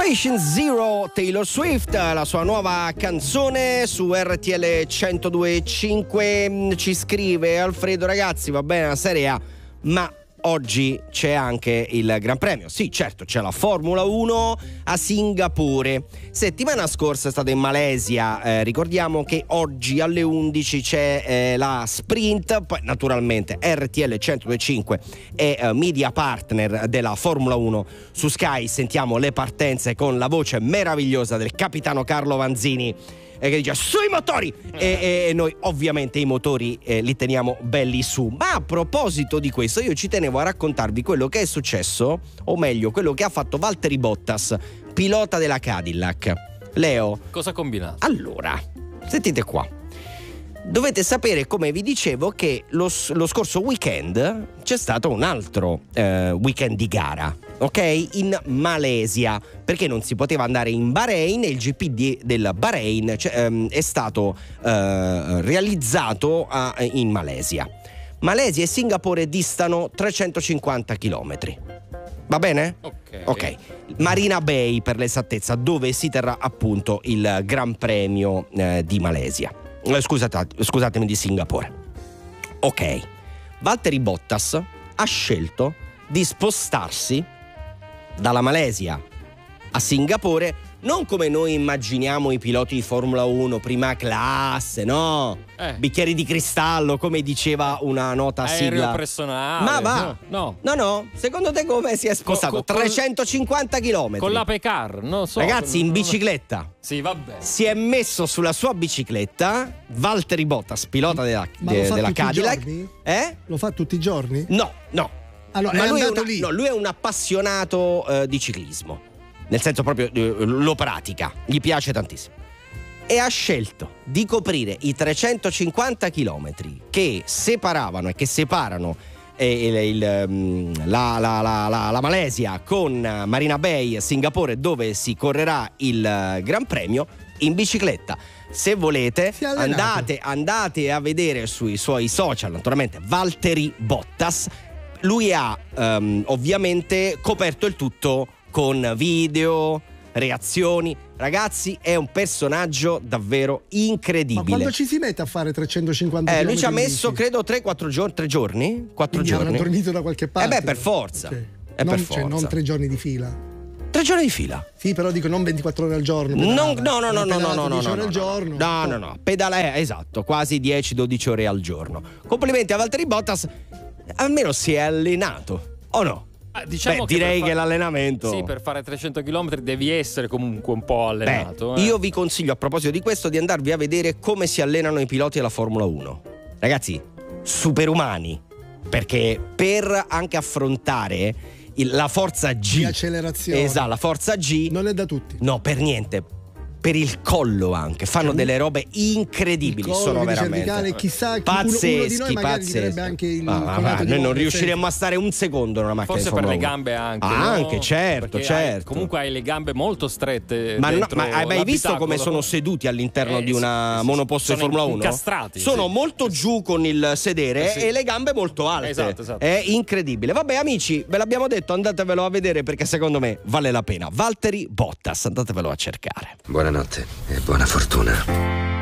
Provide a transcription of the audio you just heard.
Patient Zero, Taylor Swift, la sua nuova canzone su RTL 102.5. Ci scrive Alfredo: ragazzi, va bene la Serie A, ma oggi c'è anche il Gran Premio. Sì, certo, c'è la Formula 1 a Singapore. Settimana scorsa è stata in Malesia. Ricordiamo che oggi alle 11 c'è la sprint. Poi naturalmente RTL 102.5 è media partner della Formula 1 su Sky. Sentiamo le partenze con la voce meravigliosa del capitano Carlo Vanzini, che dice sui motori, e noi ovviamente i motori li teniamo belli su. Ma a proposito di questo, io ci tenevo a raccontarvi quello che è successo, o meglio quello che ha fatto Valtteri Bottas, pilota della Cadillac. Leo, cosa ha combinato? Allora, sentite qua. Dovete sapere, come vi dicevo, che lo scorso weekend c'è stato un altro weekend di gara, ok? In Malesia, perché non si poteva andare in Bahrain, e il GP del Bahrain è stato realizzato in Malesia. Malesia e Singapore distano 350 chilometri. Va bene? Ok. Marina Bay, per l'esattezza, dove si terrà appunto il Gran Premio di Malesia. Scusatemi, di Singapore. Ok. Valtteri Bottas ha scelto di spostarsi dalla Malesia a Singapore, non come noi immaginiamo i piloti di Formula 1, prima classe, no? Bicchieri di cristallo, come diceva una nota sigla. Aereo personale. Ma va! No. Secondo te come si è spostato? 350 km. Con l'Ape Car, non so. Ragazzi, in bicicletta. Sì, vabbè. Si è messo sulla sua bicicletta Valtteri Bottas, pilota della Cadillac. Lo fa tutti i giorni? No. Allora, ma lì. Lui è un appassionato di ciclismo. Nel senso proprio lo pratica, gli piace tantissimo. E ha scelto di coprire i 350 chilometri che separavano e che separano la Malesia con Marina Bay, Singapore, dove si correrà il Gran Premio, in bicicletta. Se volete andate a vedere sui suoi social, naturalmente, Valtteri Bottas. Lui ha ovviamente coperto il tutto con video, reazioni. Ragazzi, è un personaggio davvero incredibile. Ma quando ci si mette a fare 350 km? Lui ci ha messo, credo, 3-4 giorni. 3 giorni? 4 giorni. Hanno dormito da qualche parte? Per forza. Okay. Per forza. Non 3 giorni di fila. 3 giorni di fila? Sì, però dico non 24 ore al giorno. No. 10 ore al giorno. No. Pedala, esatto, quasi 10-12 ore al giorno. Complimenti a Valtteri Bottas. Almeno si è allenato, o no? Diciamo direi che l'allenamento. Sì, per fare 300 km devi essere comunque un po' allenato. Io vi consiglio, a proposito di questo, di andarvi a vedere come si allenano i piloti della Formula 1. Ragazzi, superumani. Perché per anche affrontare la forza G, di accelerazione, esatto, la forza G non è da tutti. No, per niente. Per il collo anche fanno delle robe incredibili, sono veramente chissà, pazzeschi, uno di noi magari direbbe anche il noi non riusciremmo a stare un secondo in una macchina. Forse per le gambe anche. Anche, certo. Comunque hai le gambe molto strette. Ma hai mai visto come sono seduti all'interno di una monoposto di Formula 1? Incastrati. Sono molto giù con il sedere e le gambe molto alte. Esatto. È incredibile. Vabbè, amici, ve l'abbiamo detto, andatevelo a vedere perché secondo me vale la pena. Valtteri Bottas, andatevelo a cercare. Buonanotte e buona fortuna.